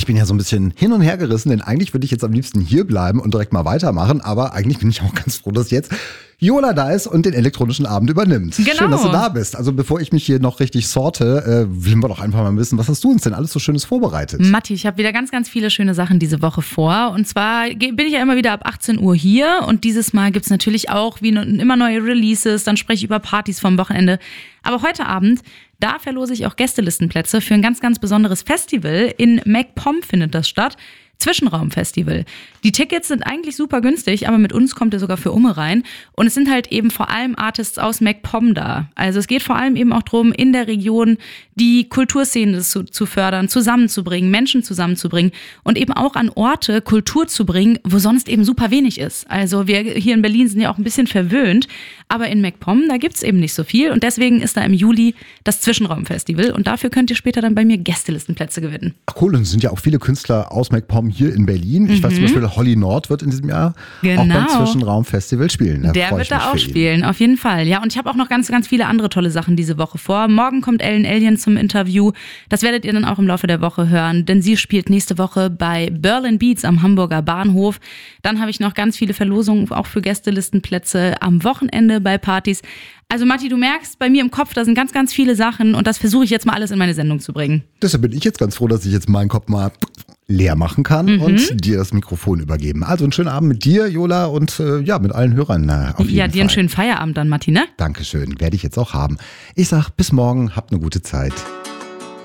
Ich bin ja so ein bisschen hin und her gerissen, denn eigentlich würde ich jetzt am liebsten hier bleiben und direkt mal weitermachen. Aber eigentlich bin ich auch ganz froh, dass jetzt Yola da ist und den elektronischen Abend übernimmt. Genau. Schön, dass du da bist. Also bevor ich mich hier noch richtig sorte, wollen wir doch einfach mal wissen, was hast du uns denn alles so Schönes vorbereitet? Matti, ich habe wieder ganz, ganz viele schöne Sachen diese Woche vor. Und zwar bin ich ja immer wieder ab 18 Uhr hier. Und dieses Mal gibt's natürlich auch wie immer neue Releases. Dann spreche ich über Partys vom Wochenende. Aber heute Abend, da verlose ich auch Gästelistenplätze für ein ganz, ganz besonderes Festival. In MacPom findet das statt. Zwischenraumfestival. Die Tickets sind eigentlich super günstig, aber mit uns kommt ihr sogar für Umme rein. Und es sind halt eben vor allem Artists aus MacPom da. Also es geht vor allem eben auch darum, in der Region die Kulturszene zu fördern, zusammenzubringen, Menschen zusammenzubringen und eben auch an Orte Kultur zu bringen, wo sonst eben super wenig ist. Also wir hier in Berlin sind ja auch ein bisschen verwöhnt, aber in MacPom, da gibt's eben nicht so viel. Und deswegen ist da im Juli das Zwischenraumfestival. Und dafür könnt ihr später dann bei mir Gästelistenplätze gewinnen. Ach cool, und es sind ja auch viele Künstler aus MacPom hier in Berlin. Ich weiß zum Beispiel, Holly Nord wird in diesem Jahr auch beim Zwischenraumfestival spielen. Der wird da auch spielen, auf jeden Fall. Ja, und ich habe auch noch ganz, ganz viele andere tolle Sachen diese Woche vor. Morgen kommt Ellen Allien zum Interview. Das werdet ihr dann auch im Laufe der Woche hören, denn sie spielt nächste Woche bei Berlin Beats am Hamburger Bahnhof. Dann habe ich noch ganz viele Verlosungen auch für Gästelistenplätze am Wochenende bei Partys. Also Matti, du merkst, bei mir im Kopf, da sind ganz, ganz viele Sachen und das versuche ich jetzt mal alles in meine Sendung zu bringen. Deshalb bin ich jetzt ganz froh, dass ich jetzt meinen Kopf mal leer machen kann und dir das Mikrofon übergeben. Also einen schönen Abend mit dir, Yola, und mit allen Hörern auf jeden Ja, dir Fall. einen schönen Feierabend dann, Matti, ne? Dankeschön, werde ich jetzt auch haben. Ich sag bis morgen, habt eine gute Zeit.